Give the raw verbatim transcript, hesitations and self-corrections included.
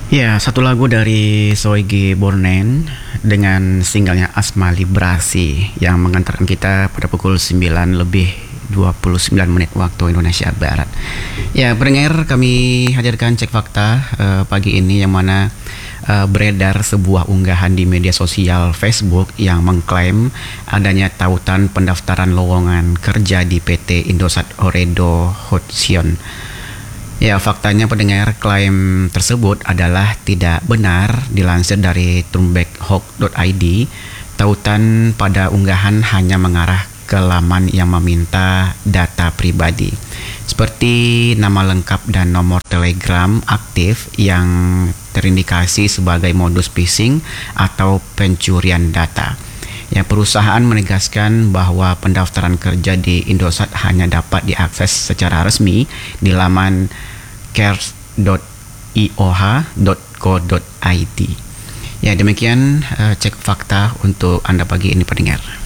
Ya, satu lagu dari Soigi Bornen dengan singlenya Asma Librasi yang mengantarkan kita pada pukul sembilan lebih dua puluh sembilan menit waktu Indonesia Barat. Ya, pendengar, kami hadirkan cek fakta uh, pagi ini yang mana uh, beredar sebuah unggahan di media sosial Facebook yang mengklaim adanya tautan pendaftaran lowongan kerja di P T Indosat Ooredoo Hotsion. Ya, faktanya pendengar, klaim tersebut adalah tidak benar. Dilansir dari trumbeckhawk dot i d, tautan pada unggahan hanya mengarah ke laman yang meminta data pribadi, seperti nama lengkap dan nomor telegram aktif yang terindikasi sebagai modus phishing atau pencurian data. Ya, perusahaan menegaskan bahwa pendaftaran kerja di Indosat hanya dapat diakses secara resmi di laman cares dot i o h dot co dot i d. Ya, demikian uh, cek fakta untuk Anda pagi ini pendengar.